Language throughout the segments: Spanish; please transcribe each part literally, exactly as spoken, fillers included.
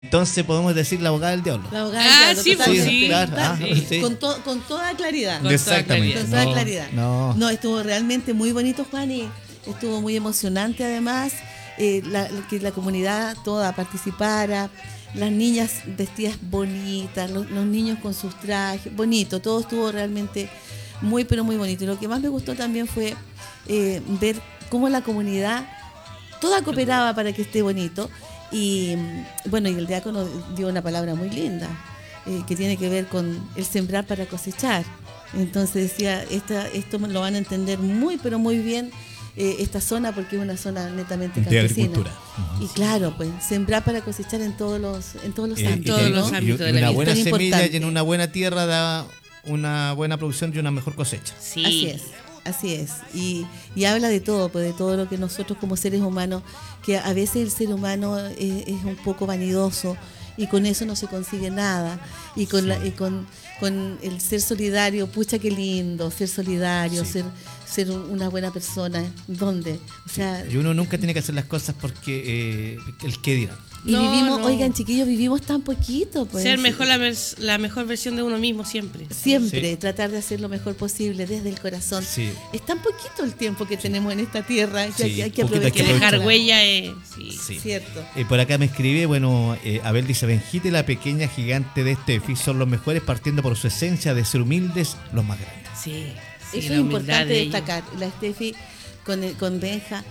Entonces podemos decir la abogada del diablo. La abogada Ah, del diablo, sí, pues, totalmente. sí. Claro, ah, Total- sí. con, to- con toda claridad. Con Exactamente. Con toda No, claridad. no. No, estuvo realmente muy bonito, Juan, y estuvo muy emocionante además, eh, la, que la comunidad toda participara, las niñas vestidas bonitas, los, los niños con sus trajes, bonito, todo estuvo realmente muy, pero muy bonito. Y lo que más me gustó también fue eh, ver cómo la comunidad toda cooperaba para que esté bonito. Y bueno, y el diácono dio una palabra muy linda, eh, que tiene que ver con el sembrar para cosechar. Entonces decía, esta, esto lo van a entender muy, pero muy bien eh, esta zona, porque es una zona netamente De campesina. agricultura. Y claro, pues sembrar para cosechar en todos los, en todos los Eh, ámbitos, todos y- los ¿no? y- ámbitos y de la una vida. buena Tan semilla importante. y en una buena tierra da una buena producción y una mejor cosecha. Sí. Así es, así es. Y, y habla de todo, pues de todo lo que nosotros como seres humanos, que a veces el ser humano es, es un poco vanidoso y con eso no se consigue nada. Y con, Sí. la, y con, con el ser solidario, pucha qué lindo, ser solidario, Sí. ser, ser un- una buena persona. ¿Dónde? O sea, Y uno nunca tiene que hacer las cosas porque eh, el qué dirán. y No, vivimos, no. oigan chiquillos, vivimos tan poquito. Pues. Ser mejor la, vers- la mejor versión de uno mismo siempre. Siempre Sí. tratar de hacer lo mejor posible desde el corazón. Sí. Es tan poquito el tiempo que tenemos en esta tierra que Sí, hay, hay que poquito hay Que que aprovechar. dejar huella es... Sí. Sí. Cierto. Eh, por acá me escribe, bueno, eh, Abel dice, Benjite, la pequeña gigante de este edificio son los mejores partiendo por su esencia de ser humildes, los más grandes. Sí, sí, Eso la es humildad importante de ellos. destacar. La Steffi con, el- con Benja,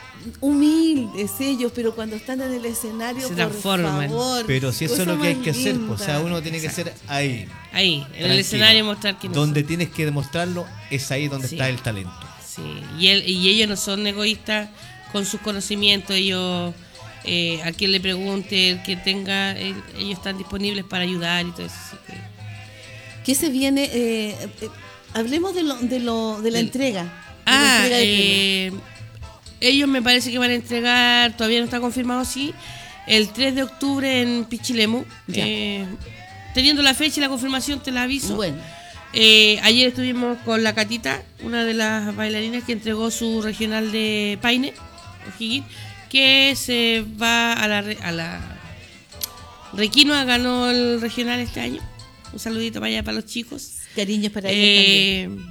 humildes ellos, pero cuando están en el escenario, Se por transforman. favor. Pero si eso es cosa lo que hay más que hacer, pues, o sea, linda. uno tiene que ser ahí. Ahí, en el tranquilo. escenario mostrar que no Donde son. tienes que demostrarlo, es ahí donde Sí. está el talento. Sí, y, él, y ellos no son egoístas con sus conocimientos. Ellos, eh, a quien le pregunte, el que tenga, eh, ellos están disponibles para ayudar y todo eso. Así que- ¿Qué se viene? Eh, eh, hablemos de, lo, de, lo, de la Del- entrega. de la Ah, entrega de premios. eh, ellos me parece que van a entregar, todavía no está confirmado, sí, el tres de octubre en Pichilemu. Ya. Eh, teniendo la fecha y la confirmación, te la aviso. Bueno, Eh, ayer estuvimos con la Catita, una de las bailarinas que entregó su regional de Paine, O'Higgins, que se va a la, re- a la Requinoa, ganó el regional este año. Un saludito para allá para los chicos. cariños para ellos también. Eh,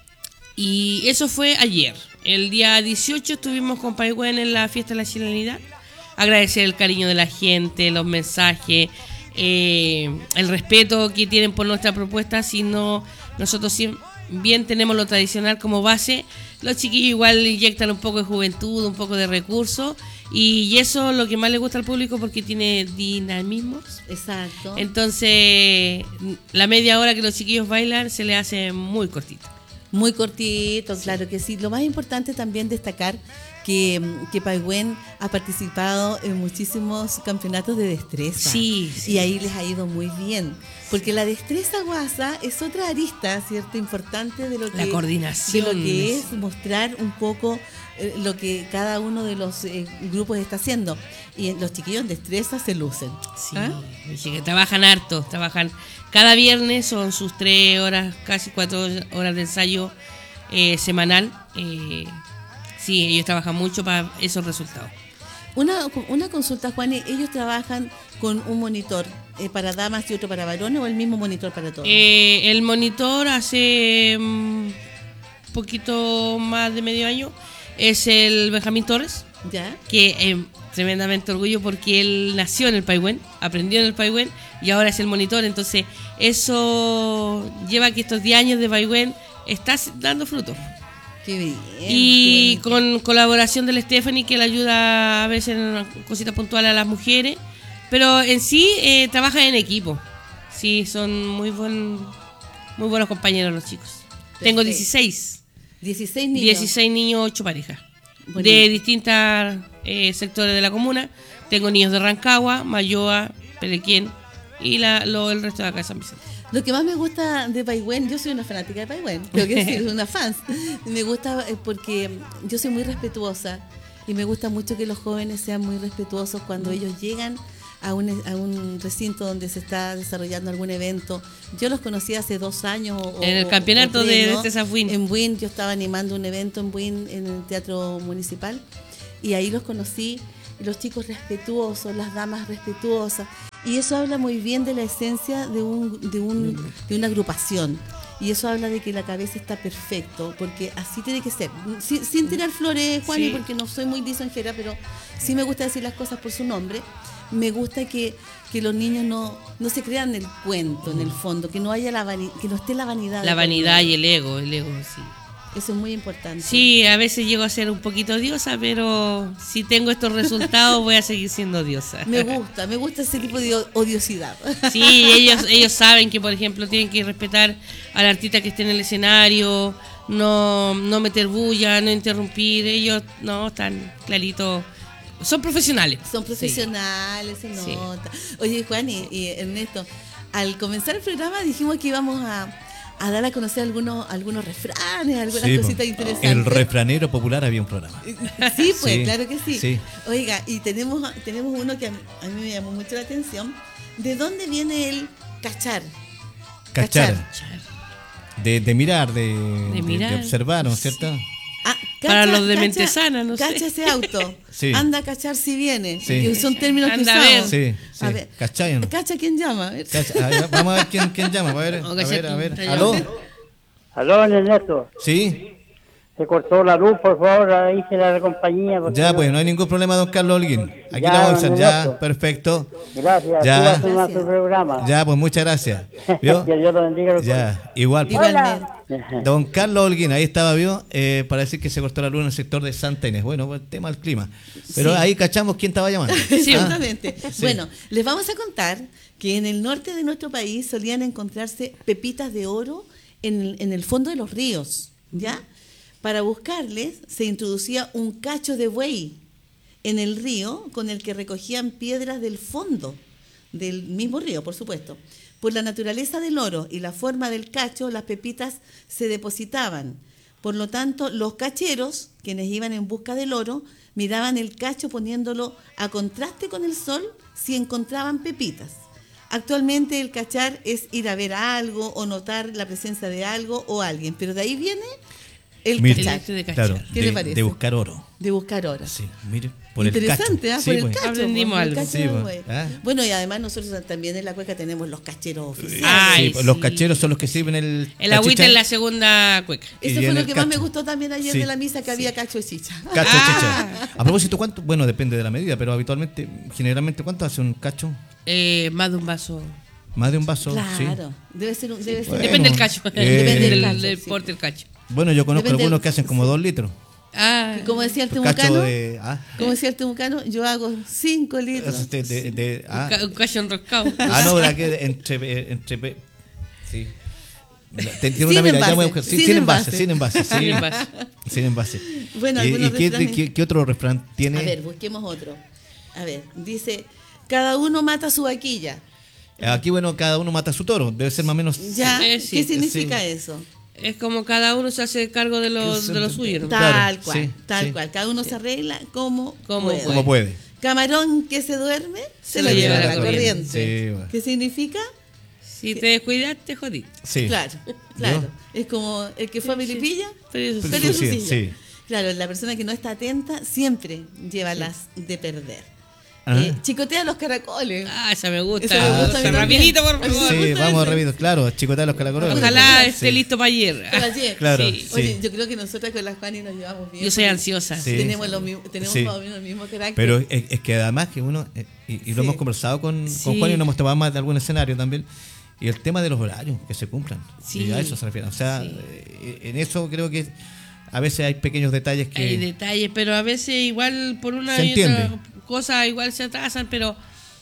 y eso fue ayer. El día dieciocho estuvimos con Paigüen en la fiesta de la chilenidad. Agradecer el cariño de la gente, los mensajes, eh, el respeto que tienen por nuestra propuesta. Si no, nosotros si bien tenemos lo tradicional como base, los chiquillos igual inyectan un poco de juventud, un poco de recursos. Y eso es lo que más le gusta al público porque tiene dinamismos. Exacto. Entonces, la media hora que los chiquillos bailan se le hace muy cortita. Muy cortito, claro que sí. Lo más importante también destacar que, que Paigüen ha participado en muchísimos campeonatos de destreza. Sí, sí. Y ahí les ha ido muy bien. Porque la destreza guasa es otra arista, ¿cierto? Importante de lo que, La coordinación. de lo que es mostrar un poco eh, lo que cada uno de los eh, grupos está haciendo. Y los chiquillos en destreza se lucen. Sí, ¿Ah? oye, que trabajan harto, trabajan cada viernes, son sus tres horas, casi cuatro horas de ensayo eh, semanal. Eh, sí, ellos trabajan mucho para esos resultados. Una, una consulta, Juan, ¿ellos trabajan con un monitor eh, para damas y otro para varones o el mismo monitor para todos? Eh, el monitor hace un poquito más de medio año es el Benjamín Torres, ¿Ya? que eh, tremendamente orgullo porque él nació en el Paigüen, aprendió en el Paigüen y ahora es el monitor. Entonces eso lleva a que estos diez años de Paigüen está dando frutos. Qué bien. Y qué bonito. con colaboración del Stephanie, que le ayuda a veces en cositas puntuales a las mujeres. Pero en sí eh, trabaja en equipo. Sí, son muy buen, muy buenos compañeros los chicos. Tengo Perfecto. dieciséis. dieciséis niños. dieciséis niños, ocho parejas. Bonito. De distintos eh, sectores de la comuna. Tengo niños de Rancagua, Mayoa, Pelequén y la, lo, el resto de acá de San Vicente. Lo que más me gusta de Paigüen, yo soy una fanática de Paigüen, tengo que decir, una fan. Me gusta eh, porque yo soy muy respetuosa y me gusta mucho que los jóvenes sean muy respetuosos cuando ellos llegan a un, a un recinto donde se está desarrollando algún evento. Yo los conocí hace dos años. O, En el o- campeonato o tres, de ¿no? Destreza Buin. En Buin, yo estaba animando un evento en Buin, en el Teatro Municipal, y ahí los conocí. y los chicos respetuosos, las damas respetuosas. Y eso habla muy bien de la esencia de, un, de, un, de una agrupación. Y eso habla de que la cabeza está perfecto, porque así tiene que ser. Sin, sin tirar flores, Juani, sí. porque no soy muy lisonjera, pero sí me gusta decir las cosas por su nombre. Me gusta que, que los niños no, no se crean el cuento, en el fondo, que no haya la vani- que no esté la vanidad. La vanidad y el ego, el ego, sí. Eso es muy importante. Sí, a veces llego a ser un poquito diosa, pero si tengo estos resultados voy a seguir siendo diosa. Me gusta, me gusta ese tipo de odiosidad. Sí, ellos ellos saben que, por ejemplo, tienen que respetar al artista que esté en el escenario, no, no meter bulla, no interrumpir. Ellos no están claritos. Son profesionales. Son profesionales, sí. se nota. Sí. Oye, Juan y, y Ernesto, al comenzar el programa dijimos que íbamos a... a dar a conocer algunos algunos refranes, algunas sí, cositas interesantes. El refranero popular había un programa. Sí, pues, sí, claro que sí. sí. Oiga, y tenemos tenemos uno que a mí, a mí me llamó mucho la atención. ¿De dónde viene el cachar? Cachar. cachar. De, de mirar, de, de, mirar. de, de observar, ¿no es cierto? Ah, cacha, para los de cacha, mente sana, no cacha sé. ese auto. Sí. Anda a cachar si viene. Sí. Que son términos Anda que usamos. a ver. Sí, sí. A ver. ¿Cachai o no? Cacha quién llama. A ver. Cacha, a ver, vamos a ver quién, quién llama. A ver, a ver, a ver. ¿Aló? Aló, Ernesto. Sí. Se cortó la luz, por favor, ahí se la compañía. Ya, pues, no hay ningún problema, don Carlos Holguín. Aquí ya, la vamos a hacer, ya, perfecto. Gracias, ya. Gracias. Su programa. Ya, pues, muchas gracias. ¿Vio? Que Dios lo bendiga. Ya, igual. Pues. Igualmente. Don Carlos Holguín, ahí estaba, ¿vio? Eh, para decir que se cortó la luz en el sector de Santa Inés. Bueno, pues, el tema del clima. Pero sí. ahí cachamos quién estaba llamando. Sí, exactamente. ¿Ah? Sí. Bueno, les vamos a contar que en el norte de nuestro país solían encontrarse pepitas de oro en, en el fondo de los ríos, ¿ya? Para buscarles se introducía un cacho de buey en el río con el que recogían piedras del fondo del mismo río, por supuesto. Por la naturaleza del oro y la forma del cacho, las pepitas se depositaban. Por lo tanto, los cacheros, quienes iban en busca del oro, miraban el cacho poniéndolo a contraste con el sol si encontraban pepitas. Actualmente el cachar es ir a ver algo o notar la presencia de algo o alguien, pero de ahí viene el mire, cachar. De cachar. Claro, ¿Qué de, le parece? De buscar oro. De buscar oro. Sí, mire, por Interesante, el cacho. ¿eh? Sí, por el pues. cacho. Aprendimos por el algo. cacho, Sí, pues. ¿Ah? Bueno, y además nosotros también en la cueca tenemos los cacheros oficiales. Ay, sí, pues, los sí. cacheros son los que sirven el... El agüita en la segunda cueca. Eso y fue lo el que cacho. más me gustó también ayer Sí. de la misa, que había cacho de chicha. Cacho, Ah. chicha. A propósito, ¿cuánto? Bueno, depende de la medida, pero habitualmente, generalmente, ¿cuánto hace un cacho? Eh, más de un vaso. Más de un vaso, sí. Claro, debe ser un... Debe ser Bueno, Depende del cacho. eh, Depende del, cacho, del sí. porte del cacho. Bueno, yo conozco Depende algunos del- que hacen como sí. dos litros. Ah, Como decía el Un cacho temucano, de... Ah, como decía el temucano, yo hago cinco litros. este, de, de- ah. un ca- un cacho enroscado. Ah, no, ¿verdad que entre... eh, entre sí. Tiene Sin una mira, ya envase, voy a buscar. Sí, sin sin envase, envase. sin envase. sí. Sin envase. Sin envase. Bueno, ¿Y, algunos y qué, refranes. qué- qué otro refrán tiene? A ver, busquemos otro. A ver, dice, cada uno mata su vaquilla. Aquí, bueno, cada uno mata a su toro. Debe ser más o menos... ¿Ya? Eh, sí, ¿Qué significa sí. eso? Es como cada uno se hace cargo de lo, de lo suyo, ¿no? Claro, Tal cual, sí, tal sí. cual. Cada uno se arregla como, Como puede. Como puede. Camarón que se duerme, se, lo lleva la corriente. Sí, bueno. ¿Qué significa? Si te descuidas, te jodí. Sí. Claro, claro. Es como el que fue a Melipilla, Pero eso Pero perdió eso su sí, silla. sí. Claro, la persona que no está atenta siempre lleva las de perder. Ah. Eh, chicotea los caracoles. Ah, esa me gusta. Esa me gusta a mí Esa también. rapidito, por A mí me favor. Sí, gusta vamos ese. rápido. Claro, chicotar los caracoles. Ojalá Sí. esté listo para ayer. Para ayer. Claro, Sí. sí. Oye, yo creo que nosotras con las Juani nos llevamos bien. Yo soy porque ansiosa. Sí. Tenemos, lo mismo, tenemos Sí. más o menos el mismo carácter. Pero es, es que además que uno, eh, y, y lo Sí. hemos conversado con, con Sí. Juan y nos hemos tomado más de algún escenario también, y el tema de los horarios, que se cumplan. Sí. Y a eso se refiere. O sea, Sí. eh, en eso creo que a veces hay pequeños detalles que... Hay detalles, pero a veces igual por una Se y otra entiende. cosa igual se atrasan, pero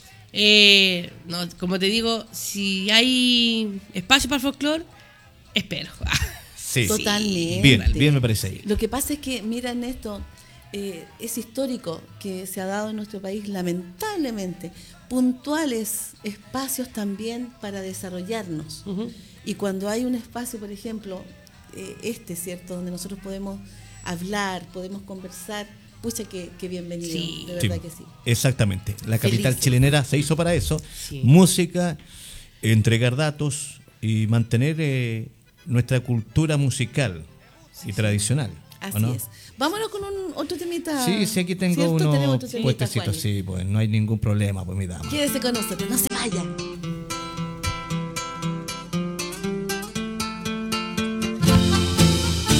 eh, no, como te digo, si hay espacio para el folclore, espero. Sí. Totalmente. Bien, bien me parece ahí. Lo que pasa es que, mira, Ernesto, eh, es histórico que se ha dado en nuestro país, lamentablemente, puntuales espacios también para desarrollarnos. Ujú. Y cuando hay un espacio, por ejemplo, eh, este, ¿cierto?, donde nosotros podemos hablar, podemos conversar, pucha, que, que bienvenido, Sí. de Sí, verdad que sí. exactamente. La capital Felices. chilenera se hizo para eso. Sí. Música, entregar datos y mantener eh, nuestra cultura musical y tradicional. Así no? es. Vámonos con un otro temita. Sí, sí, aquí tengo ¿Cierto? Tenemos unos otro temita, puestecitos, Juani. sí, pues no hay ningún problema, pues mi dama. Quédese con nosotros, no se vaya.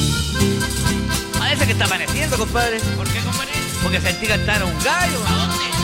Parece que está amaneciendo, compadre. ¿Por qué, compadre? Porque sentí cantar a un gallo. ¿A dónde?